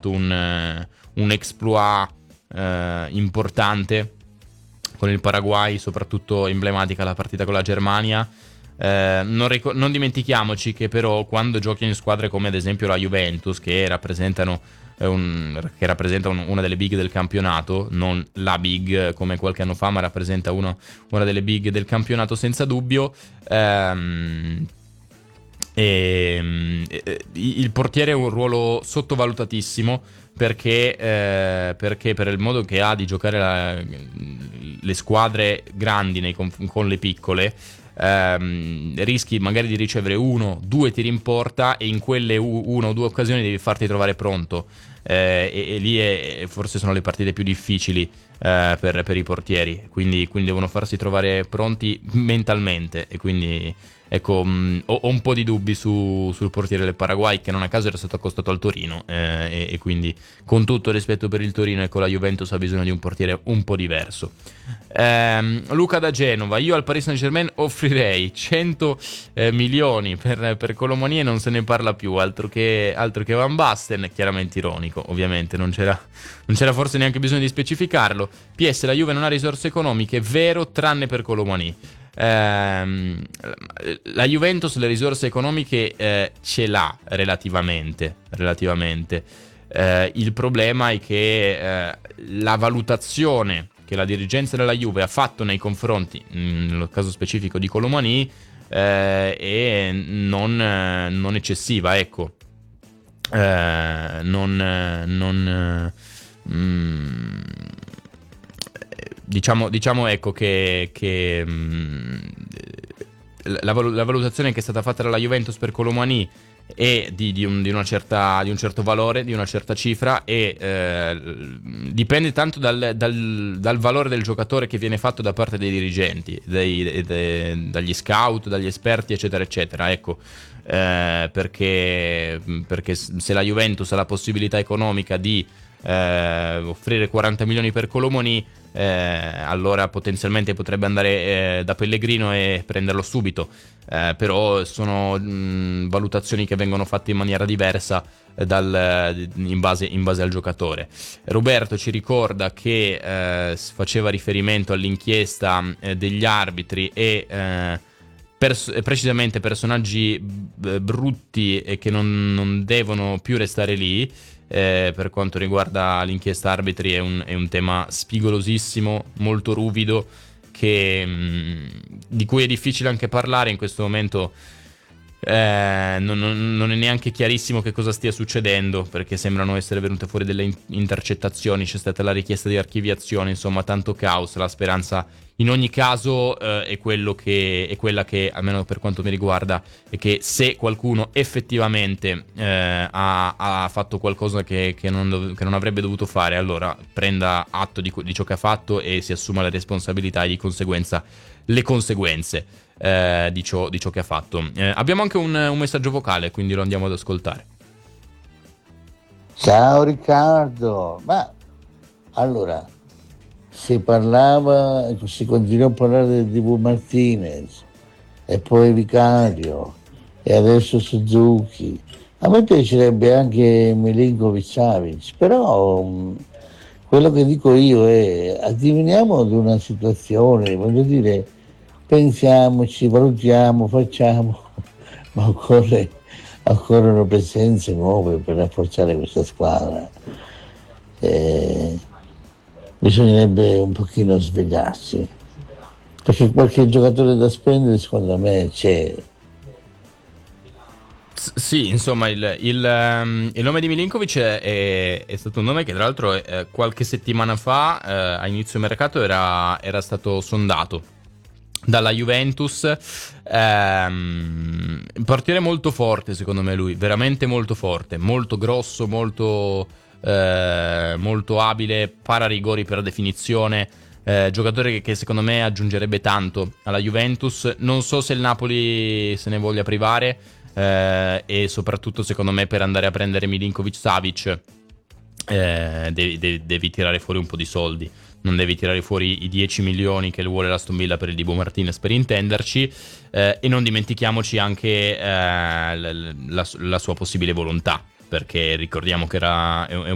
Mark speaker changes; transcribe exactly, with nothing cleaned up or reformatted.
Speaker 1: fatto un, eh, un exploit eh, importante con il Paraguay, soprattutto emblematica la partita con la Germania. Eh, non, ric- non dimentichiamoci che però quando giochi in squadre come ad esempio la Juventus, che rappresentano eh, un, che rappresenta un, una delle big del campionato, non la big come qualche anno fa, ma rappresenta uno, una delle big del campionato senza dubbio, ehm, e, e, il portiere ha un ruolo sottovalutatissimo, perché, eh, perché per il modo che ha di giocare la, le squadre grandi nei, con, con le piccole, ehm, rischi magari di ricevere uno, due tiri in porta e in quelle u- una o due occasioni devi farti trovare pronto, eh, e, e lì è, forse sono le partite più difficili eh, per, per i portieri, quindi, quindi devono farsi trovare pronti mentalmente, e quindi ecco, mh, ho, ho un po' di dubbi su, sul portiere del Paraguay, che non a caso era stato accostato al Torino, eh, e, e quindi con tutto rispetto per il Torino, ecco, la Juventus ha bisogno di un portiere un po' diverso. Ehm, Luca da Genova: io al Paris Saint-Germain offrirei cento eh, milioni per, per Colomani e non se ne parla più, altro che, altro che Van Basten, chiaramente ironico, ovviamente, non c'era, non c'era forse neanche bisogno di specificarlo. P S: la Juve non ha risorse economiche, vero, tranne per Colomani. Ehm, la Juventus le risorse economiche eh, ce l'ha relativamente, relativamente. Eh, il problema è che eh, la valutazione che la dirigenza della Juve ha fatto nei confronti, mh, nel caso specifico di Colomani, eh, è non, eh, non eccessiva, ecco. Eh, non, eh, non eh, mh, diciamo, diciamo ecco che, che mh, la, valu- la valutazione che è stata fatta dalla Juventus per Colomani è di, di, un, di, una certa, di un certo valore, di una certa cifra, e eh, dipende tanto dal, dal, dal valore del giocatore che viene fatto da parte dei dirigenti, dei, dei, dagli scout, dagli esperti, eccetera eccetera, ecco. Eh, perché, perché se la Juventus ha la possibilità economica di eh, offrire quaranta milioni per Colomoni, eh, allora potenzialmente potrebbe andare eh, da Pellegrino e prenderlo subito. Eh, però sono mh, valutazioni che vengono fatte in maniera diversa eh, dal, in, base, in base al giocatore. Roberto ci ricorda che eh, faceva riferimento all'inchiesta eh, degli arbitri e eh, pers- precisamente personaggi b- brutti e che non, non devono più restare lì. Eh, per quanto riguarda l'inchiesta arbitri è un, è un tema spigolosissimo, molto ruvido, che, mh, di cui è difficile anche parlare in questo momento. Eh, non, non- non è neanche chiarissimo che cosa stia succedendo, perché sembrano essere venute fuori delle in- intercettazioni, c'è stata la richiesta di archiviazione, insomma tanto caos. La speranza in ogni caso eh, è quello che è quella che, almeno per quanto mi riguarda, è che se qualcuno effettivamente eh, ha, ha fatto qualcosa che, che, non dov- che non avrebbe dovuto fare, allora prenda atto di, di ciò che ha fatto e si assuma le responsabilità e di conseguenza le conseguenze eh, di, ciò, di ciò che ha fatto. Eh, abbiamo anche un, un messaggio vocale, quindi lo andiamo ad ascoltare.
Speaker 2: Ciao Riccardo, ma allora si parlava, si continuò a parlare del Dibu Martinez e poi Vicario e adesso Suzuki. A me piacerebbe anche Milinkovic Savic, però mh, quello che dico io è addiviniamo ad una situazione, voglio dire, pensiamoci, valutiamo, facciamo, ma occorre, occorrono presenze nuove per rafforzare questa squadra. Eh, bisognerebbe un pochino svegliarsi, perché qualche giocatore da spendere secondo me c'è.
Speaker 1: S- sì, insomma, il, il, ehm, il nome di Milinkovic è, è- è stato un nome che tra l'altro eh, qualche settimana fa, eh, a inizio mercato, era, era stato sondato dalla Juventus. Ehm, un portiere molto forte, secondo me, lui, veramente molto forte, molto grosso, molto, eh, molto abile, para rigori per definizione. Eh, giocatore che, che secondo me aggiungerebbe tanto alla Juventus. Non so se il Napoli se ne voglia privare, eh, e soprattutto secondo me per andare a prendere Milinkovic Savic eh, devi, devi, devi tirare fuori un po' di soldi. Non devi tirare fuori i dieci milioni che vuole l'Aston Villa per il Dibu Martinez, per intenderci, eh, e non dimentichiamoci anche eh, la, la, la sua possibile volontà, perché ricordiamo che era, è